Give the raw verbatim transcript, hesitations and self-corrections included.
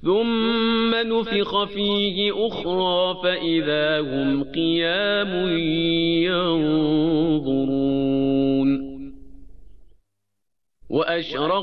ثم نفخ فيه أخرى فإذا هم قيام ينظرون وأشرق